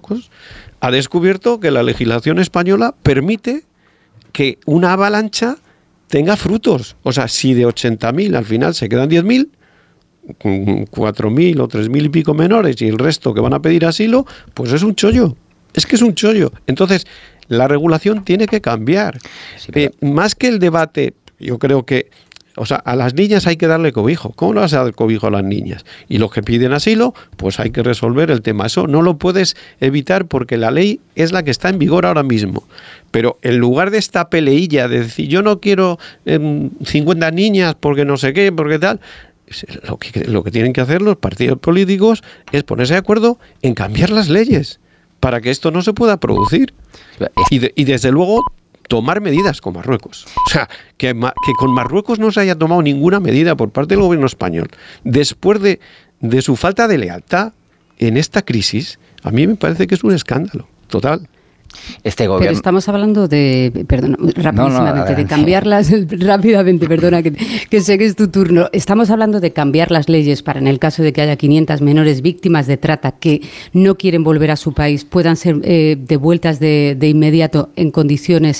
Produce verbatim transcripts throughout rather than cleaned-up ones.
Marruecos, ha descubierto que la legislación española permite que una avalancha tenga frutos. O sea, si de ochenta mil al final se quedan diez mil, cuatro mil o tres mil y pico menores y el resto que van a pedir asilo, pues es un chollo. Es que es un chollo. Entonces, la regulación tiene que cambiar. Sí, pero... eh, más que el debate, yo creo que, o sea, a las niñas hay que darle cobijo. ¿Cómo le vas a dar cobijo a las niñas? Y los que piden asilo, pues hay que resolver el tema. Eso no lo puedes evitar porque la ley es la que está en vigor ahora mismo. Pero en lugar de esta peleilla de decir, yo no quiero eh, cincuenta niñas porque no sé qué, porque tal... Lo que, lo que tienen que hacer los partidos políticos es ponerse de acuerdo en cambiar las leyes para que esto no se pueda producir. Y, de, y desde luego tomar medidas con Marruecos. O sea, que, que con Marruecos no se haya tomado ninguna medida por parte del gobierno español después de, de su falta de lealtad en esta crisis, a mí me parece que es un escándalo total. Este gobierno... Pero estamos hablando de, perdón, rapidísimamente, no, no, de cambiarlas, rápidamente, perdona, que, que sé que es tu turno. Estamos hablando de cambiar las leyes para, en el caso de que haya quinientas menores víctimas de trata que no quieren volver a su país, puedan ser eh, devueltas de, de inmediato en condiciones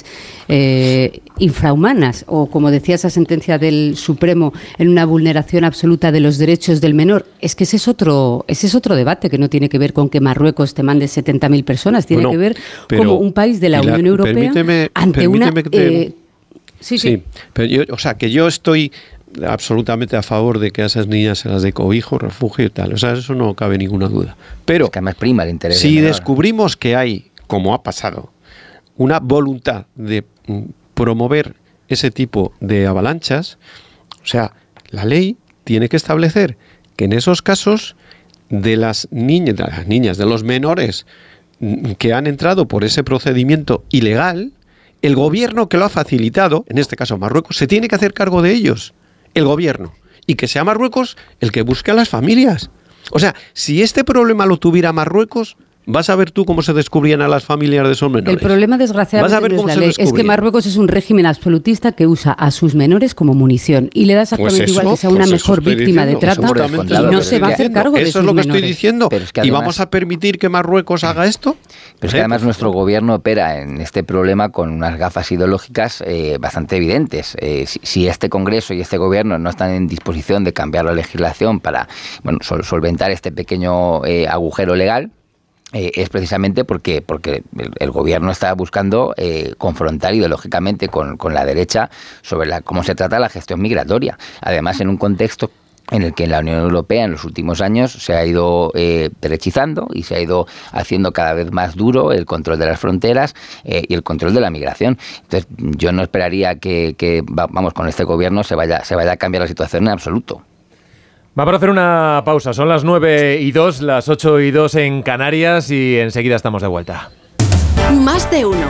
eh, infrahumanas, o como decía esa sentencia del Supremo, en una vulneración absoluta de los derechos del menor. Es que ese es otro, ese es otro debate que no tiene que ver con que Marruecos te mande setenta mil personas, tiene bueno, que ver con como un país de la, la Unión Europea permíteme, ante permíteme una... Que te, eh, sí, sí. sí pero yo, o sea, que yo estoy absolutamente a favor de que a esas niñas se las dé cobijo, refugio y tal. O sea, eso no cabe ninguna duda. Pero es que además prima el interés si descubrimos que hay, como ha pasado, una voluntad de promover ese tipo de avalanchas, o sea, la ley tiene que establecer que en esos casos de las niñas, de las niñas, de los menores que han entrado por ese procedimiento ilegal, el gobierno que lo ha facilitado, en este caso Marruecos, se tiene que hacer cargo de ellos, el gobierno, y que sea Marruecos el que busque a las familias. O sea, si este problema lo tuviera Marruecos, vas a ver tú cómo se descubrían a las familias de esos menores. El problema, desgraciadamente, no es la ley. Es que Marruecos es un régimen absolutista que usa a sus menores como munición y le da exactamente pues eso, igual que sea una pues mejor víctima diciendo, de trata y no se va a hacer cargo de sus menores. Eso es lo que estoy diciendo. Es que además, ¿y vamos a permitir que Marruecos haga esto? Pero es que además nuestro gobierno opera en este problema con unas gafas ideológicas eh, bastante evidentes. Eh, si, si este Congreso y este gobierno no están en disposición de cambiar la legislación para bueno, sol, solventar este pequeño eh, agujero legal, Eh, es precisamente porque, porque el, el gobierno está buscando eh, confrontar ideológicamente con, con la derecha sobre la, cómo se trata la gestión migratoria. Además, en un contexto en el que la Unión Europea en los últimos años se ha ido eh, derechizando y se ha ido haciendo cada vez más duro el control de las fronteras eh, y el control de la migración. Entonces, yo no esperaría que, que vamos, con este gobierno se vaya, se vaya a cambiar la situación en absoluto. Vamos a hacer una pausa. Son las nueve y dos, las ocho y dos en Canarias y enseguida estamos de vuelta. Más de uno.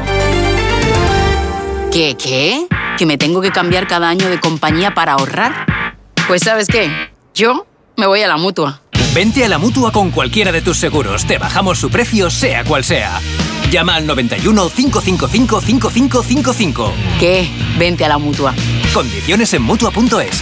¿Qué, qué? ¿Que me tengo que cambiar cada año de compañía para ahorrar? Pues ¿sabes qué? Yo me voy a la Mutua. Vente a la Mutua con cualquiera de tus seguros. Te bajamos su precio, sea cual sea. Llama al noventa y uno, cinco cinco cinco, cinco cinco cinco cinco. ¿Qué? Vente a la Mutua. Condiciones en Mutua punto es.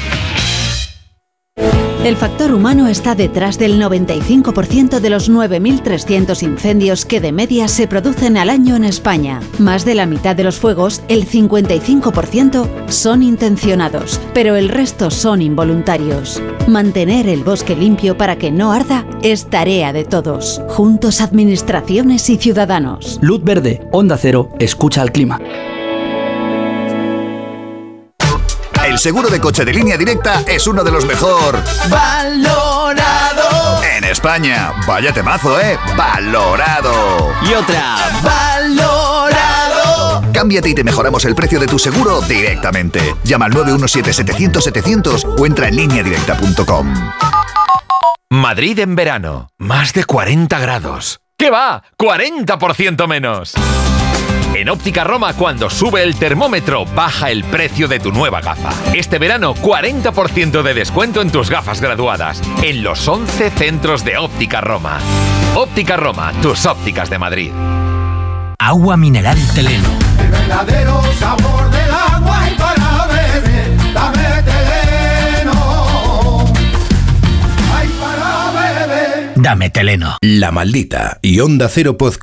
El factor humano está detrás del noventa y cinco por ciento de los nueve mil trescientos incendios que de media se producen al año en España. Más de la mitad de los fuegos, el cincuenta y cinco por ciento, son intencionados, pero el resto son involuntarios. Mantener el bosque limpio para que no arda es tarea de todos. Juntos, administraciones y ciudadanos. Luz verde, Onda Cero, escucha al clima. El seguro de coche de Línea Directa es uno de los mejor valorado en España. Vaya temazo, ¿eh? Valorado. Y otra, valorado. Cámbiate y te mejoramos el precio de tu seguro directamente. Llama al nueve uno siete, setecientos, setecientos o entra en línea directa punto com. Madrid en verano. Más de cuarenta grados. ¿Qué va? ¡cuarenta por ciento menos! En Óptica Roma, cuando sube el termómetro, baja el precio de tu nueva gafa. Este verano, cuarenta por ciento de descuento en tus gafas graduadas, en los once centros de Óptica Roma. Óptica Roma, tus ópticas de Madrid. Agua mineral Teleno. El verdadero sabor del agua y para beber, dame Teleno. Ay, para beber. Dame Teleno. La Maldita y Onda Cero Podcast.